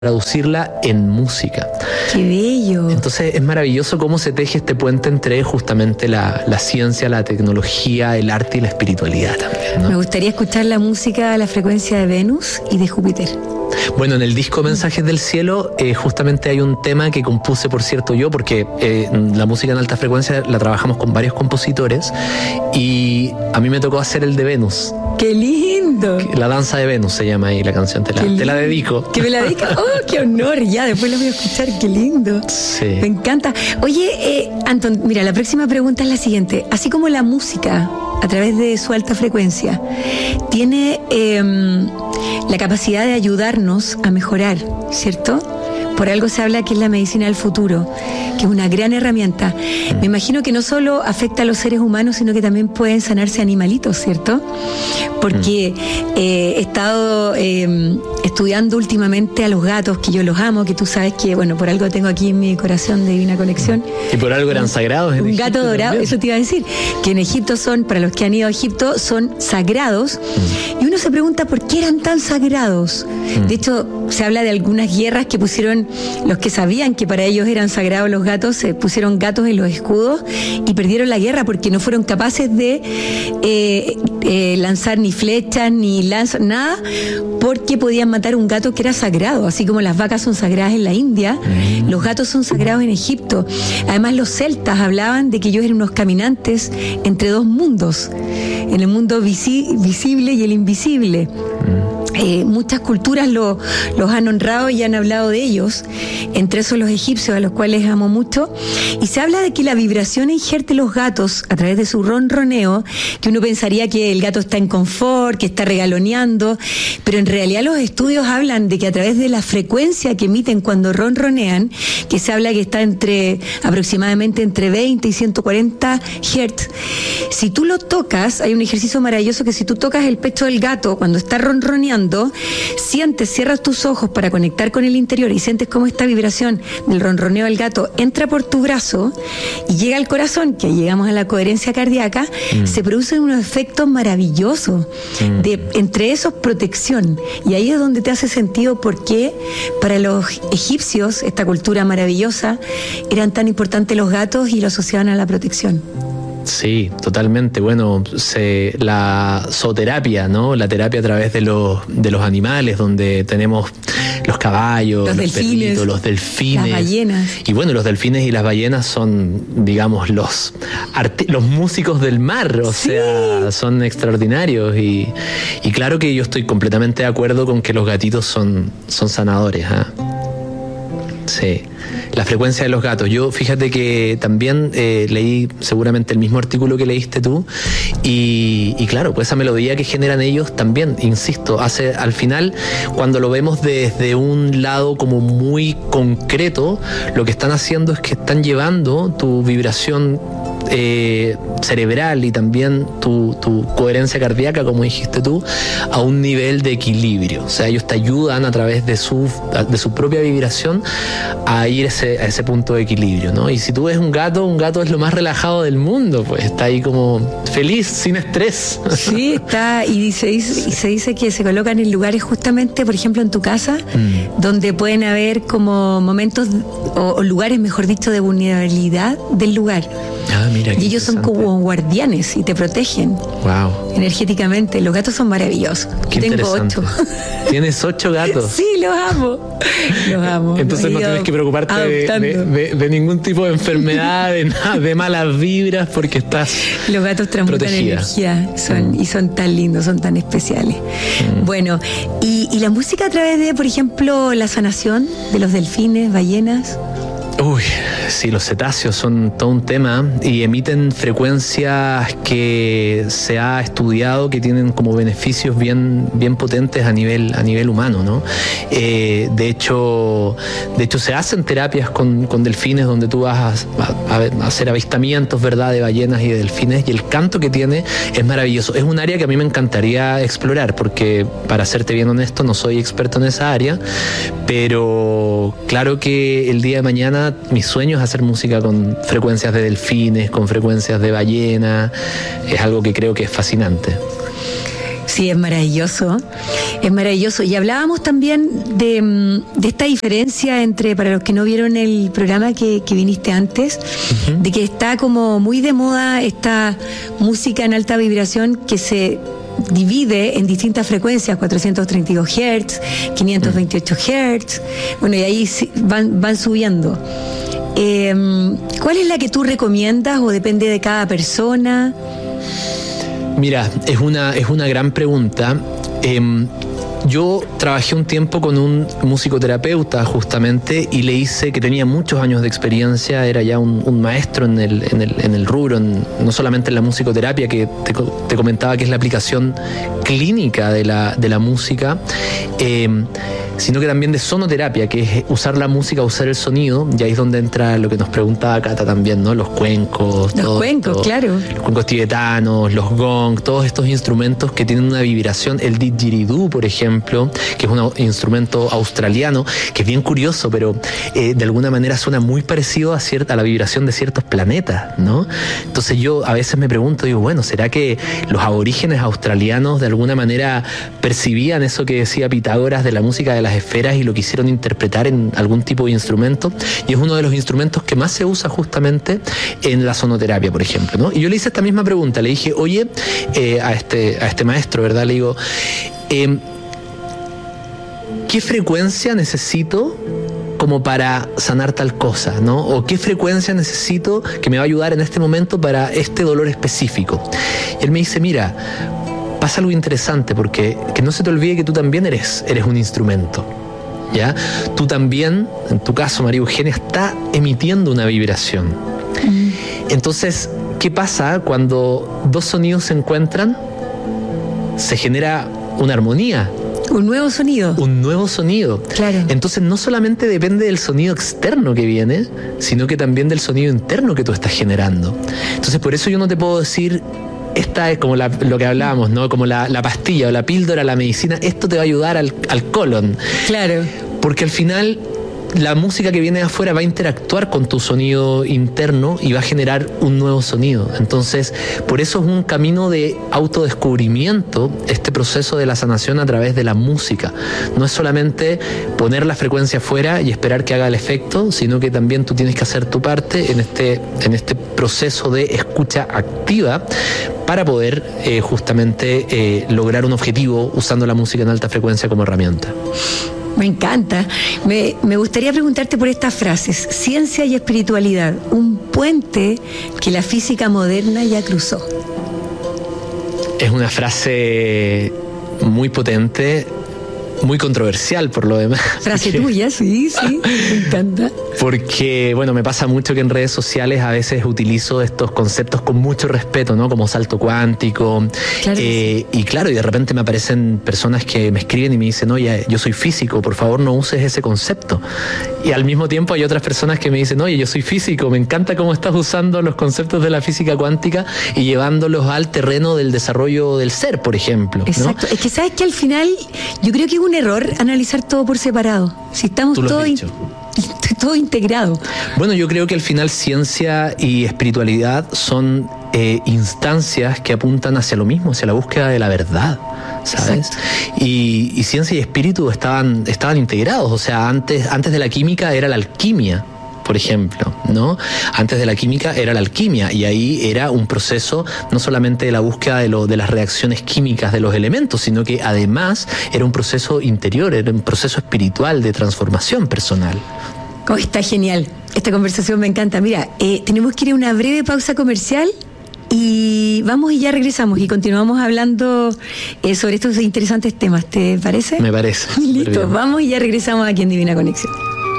traducirla en música. ¡Qué bello! Entonces es maravilloso cómo se teje este puente entre justamente la ciencia, la tecnología, el arte y la espiritualidad también, ¿no? Me gustaría escuchar la música a la frecuencia de Venus y de Júpiter. Bueno, en el disco Mensajes del Cielo justamente hay un tema que compuse, por cierto, yo, porque la música en alta frecuencia la trabajamos con varios compositores y a mí me tocó hacer el de Venus. ¡Qué lindo! La danza de Venus se llama ahí la canción, te la dedico. ¿Que me la dedicas? ¡Oh, qué honor! Ya, después la voy a escuchar, qué lindo. Sí. Me encanta. Oye, Anton, mira, la próxima pregunta es la siguiente. Así como la música, a través de su alta frecuencia, tiene la capacidad de ayudarnos a mejorar, ¿cierto? Por algo se habla que es la medicina del futuro, que es una gran herramienta. Me imagino que no solo afecta a los seres humanos, sino que también pueden sanarse animalitos, ¿cierto? Porque he estado estudiando últimamente a los gatos, que yo los amo, que tú sabes que, bueno, por algo tengo aquí en mi corazón de Divina Conexión. Y por algo eran sagrados en Egipto. Un gato dorado, también. Eso te iba a decir, que en Egipto son, para los que han ido a Egipto, son sagrados. Y uno se pregunta por qué eran tan sagrados. De hecho, se habla de algunas guerras que pusieron, los que sabían que para ellos eran sagrados los gatos, se pusieron gatos en los escudos y perdieron la guerra porque no fueron capaces de lanzar ni flechas, ni lanzas, nada, porque podían matar un gato que era sagrado. Así como las vacas son sagradas en la India, los gatos son sagrados en Egipto. Además, los celtas hablaban de que ellos eran unos caminantes entre dos mundos, en el mundo visible y el invisible. Muchas culturas los han honrado y han hablado de ellos, entre esos los egipcios, a los cuales amo mucho, y se habla de que la vibración ingierte los gatos a través de su ronroneo, que uno pensaría que el gato está en confort, que está regaloneando, pero en realidad los estudios hablan de que a través de la frecuencia que emiten cuando ronronean, que se habla que está aproximadamente entre 20 y 140 Hz, si tú lo tocas, hay un ejercicio maravilloso que si tú tocas el pecho del gato cuando está ronroneando, cierras tus ojos para conectar con el interior y sientes cómo esta vibración del ronroneo del gato entra por tu brazo y llega al corazón, que llegamos a la coherencia cardíaca, se producen unos efectos maravillosos, entre esos protección, y ahí es donde te hace sentido por qué para los egipcios, esta cultura maravillosa, eran tan importantes los gatos y lo asociaban a la protección. Sí, totalmente. Bueno, la zooterapia, ¿no? La terapia a través de los animales, donde tenemos los caballos, los perritos, los delfines, las ballenas. Y bueno, los delfines y las ballenas son, digamos, los músicos del mar, o sea, son extraordinarios. Y claro que yo estoy completamente de acuerdo con que los gatitos son sanadores, ¿eh? Sí, la frecuencia de los gatos. Yo, fíjate que también leí seguramente el mismo artículo que leíste tú y claro, pues esa melodía que generan ellos también, insisto, al final, cuando lo vemos desde un lado como muy concreto, lo que están haciendo es que están llevando tu vibración cerebral y también tu coherencia cardíaca, como dijiste tú, a un nivel de equilibrio. O sea, ellos te ayudan a través de su propia vibración a ir a ese punto de equilibrio, ¿no? Y si tú ves un gato es lo más relajado del mundo, pues está ahí como feliz, sin estrés. Sí, está, y se dice que se colocan en lugares justamente, por ejemplo, en tu casa, donde pueden haber como momentos o lugares, mejor dicho, de vulnerabilidad del lugar. Ah, mira, y ellos son como guardianes y te protegen. Wow. Energéticamente. Los gatos son maravillosos. Qué Tengo 8. ¿Tienes 8 gatos? Sí, los amo. Los amo. Entonces no tienes que preocuparte de ningún tipo de enfermedad, de nada, de malas vibras, porque estás Los gatos transmutan energía y son tan lindos, son tan especiales. Bueno, y la música a través de, por ejemplo, la sanación de los delfines, ballenas. Uy, sí, los cetáceos son todo un tema y emiten frecuencias que se ha estudiado que tienen como beneficios bien potentes a nivel humano, ¿no? De hecho se hacen terapias con delfines donde tú vas a hacer avistamientos, ¿verdad?, de ballenas y de delfines, y el canto que tiene es maravilloso. Es un área que a mí me encantaría explorar porque, para serte bien honesto, no soy experto en esa área, pero claro que el día de mañana mi sueño es hacer música con frecuencias de delfines, con frecuencias de ballena. Es algo que creo que es fascinante. Sí, es maravilloso. Es maravilloso. Y hablábamos también de esta diferencia entre, para los que no vieron el programa que viniste antes, uh-huh, de que está como muy de moda esta música en alta vibración que se divide en distintas frecuencias, 432 Hz, 528 Hz, bueno, y ahí van subiendo. ¿Cuál es la que tú recomiendas o depende de cada persona? Mira, es una gran pregunta. Yo trabajé un tiempo con un musicoterapeuta justamente y le hice, que tenía muchos años de experiencia, era ya un maestro en el rubro, no solamente en la musicoterapia, que te comentaba que es la aplicación clínica de la música, sino que también de sonoterapia, que es usar la música, usar el sonido, y ahí es donde entra lo que nos preguntaba Cata también, ¿no? Los cuencos. Los cuencos, claro. Los cuencos tibetanos, los gong, todos estos instrumentos que tienen una vibración, el didgeridoo, por ejemplo, que es un instrumento australiano, que es bien curioso, pero de alguna manera suena muy parecido a la vibración de ciertos planetas, ¿no? Entonces yo a veces me pregunto, digo, bueno, ¿será que los aborígenes australianos de alguna manera percibían eso que decía Pitágoras de la música de las esferas y lo quisieron interpretar en algún tipo de instrumento? Y es uno de los instrumentos que más se usa justamente en la sonoterapia, por ejemplo, ¿no? Y yo le hice esta misma pregunta, le dije, oye, a este maestro, ¿verdad? Le digo, ¿qué frecuencia necesito como para sanar tal cosa, ¿no? O qué frecuencia necesito que me va a ayudar en este momento para este dolor específico. Y él me dice, mira, pasa algo interesante, porque que no se te olvide que tú también eres un instrumento, ¿ya? Tú también, en tu caso, María Eugenia, está emitiendo una vibración. Entonces, ¿qué pasa cuando dos sonidos se encuentran? Se genera una armonía. Un nuevo sonido. Un nuevo sonido. Claro. Entonces no solamente depende del sonido externo que viene, sino que también del sonido interno que tú estás generando. Entonces por eso yo no te puedo decir, esta es como lo que hablábamos, ¿no? Como la pastilla o la píldora, la medicina, esto te va a ayudar al colon. Claro. Porque al final la música que viene de afuera va a interactuar con tu sonido interno y va a generar un nuevo sonido. Entonces, por eso es un camino de autodescubrimiento, este proceso de la sanación a través de la música. No es solamente poner la frecuencia afuera y esperar que haga el efecto, sino que también tú tienes que hacer tu parte en este proceso de escucha activa para poder justamente lograr un objetivo usando la música en alta frecuencia como herramienta. Me encanta. Me gustaría preguntarte por estas frases. Ciencia y espiritualidad, un puente que la física moderna ya cruzó. Es una frase muy potente, muy controversial por lo demás. Frase tuya, sí, me encanta. Porque, bueno, me pasa mucho que en redes sociales a veces utilizo estos conceptos con mucho respeto, ¿no? Como salto cuántico. Claro sí. Y claro, y de repente me aparecen personas que me escriben y me dicen, oye, yo soy físico, por favor no uses ese concepto. Y al mismo tiempo hay otras personas que me dicen, oye, yo soy físico, me encanta cómo estás usando los conceptos de la física cuántica y llevándolos al terreno del desarrollo del ser, por ejemplo, ¿no? Exacto. Es que sabes que al final yo creo que es un error analizar todo por separado. Si estamos todo integrado. Bueno, yo creo que al final ciencia y espiritualidad son instancias que apuntan hacia lo mismo, hacia la búsqueda de la verdad, ¿sabes? Y ciencia y espíritu estaban integrados. O sea, antes de la química era la alquimia, por ejemplo, ¿no? Antes de la química era la alquimia, y ahí era un proceso no solamente de la búsqueda de las reacciones químicas de los elementos, sino que además era un proceso interior, era un proceso espiritual de transformación personal. Oh, está genial. Esta conversación me encanta. Mira, tenemos que ir a una breve pausa comercial y vamos y ya regresamos y continuamos hablando sobre estos interesantes temas. ¿Te parece? Me parece. Listo, vamos y ya regresamos aquí en Divina Conexión.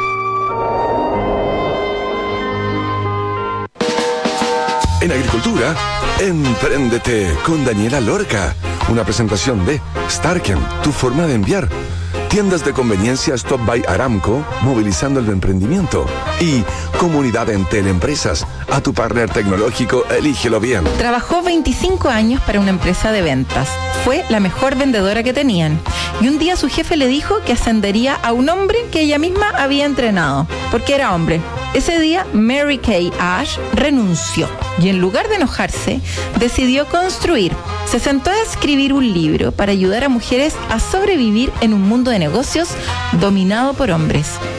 En agricultura, empréndete con Daniela Lorca. Una presentación de Starken, tu forma de enviar. Tiendas de conveniencia Stop by Aramco, movilizando el emprendimiento. Y Comunidad Entel Empresas, a tu partner tecnológico, elígelo bien. Trabajó 25 años para una empresa de ventas. Fue la mejor vendedora que tenían. Y un día su jefe le dijo que ascendería a un hombre que ella misma había entrenado, porque era hombre. Ese día, Mary Kay Ash renunció. y en lugar de enojarse, decidió construir. Se sentó a escribir un libro para ayudar a mujeres a sobrevivir en un mundo de negocios dominado por hombres.